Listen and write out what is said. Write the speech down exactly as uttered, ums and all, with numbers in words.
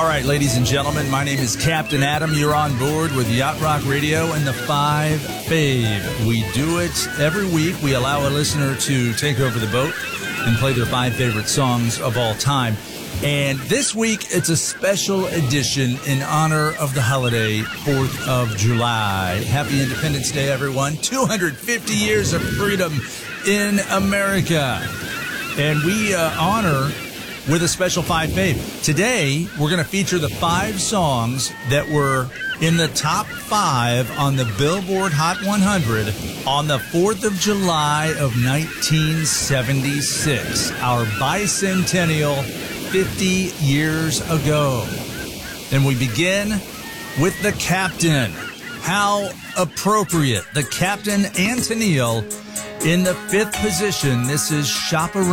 All right, ladies and gentlemen, my name is Captain Adam. You're on board with Yacht Rock Radio and the Five Fave. We do it every week. We allow a listener to take over the boat and play their five favorite songs of all time. And this week, it's a special edition in honor of the holiday, fourth of July. Happy Independence Day, everyone. two hundred fifty years of freedom in America. And we uh, honor with a special Five Fave. Today, we're going to feature the five songs that were in the top five on the Billboard Hot one hundred on the fourth of July of nineteen seventy-six, our bicentennial, fifty years ago. And we begin with the Captain. How appropriate. The Captain and Tennille in the fifth position. This is Shop Around.